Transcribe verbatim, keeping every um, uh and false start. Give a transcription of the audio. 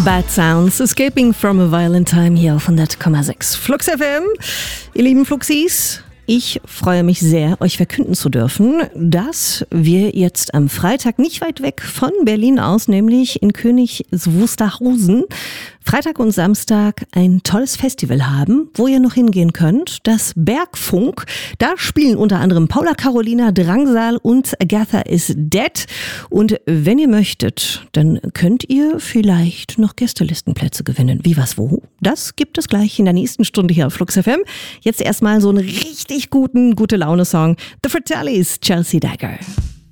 Bad Sounds, Escaping from a Violent Time hier auf hundert Komma sechs Flux F M. Ihr lieben Fluxis, ich freue mich sehr, euch verkünden zu dürfen, dass wir jetzt am Freitag nicht weit weg von Berlin aus, nämlich in Königs Wusterhausen, Freitag und Samstag ein tolles Festival haben, wo ihr noch hingehen könnt. Das Bergfunk, da spielen unter anderem Paula Carolina, Drangsal und Agatha is Dead. Und wenn ihr möchtet, dann könnt ihr vielleicht noch Gästelistenplätze gewinnen. Wie, was, wo? Das gibt es gleich in der nächsten Stunde hier auf Flux F M. Jetzt erstmal so einen richtig guten, gute Laune-Song. The Fratellis, Chelsea Dagger.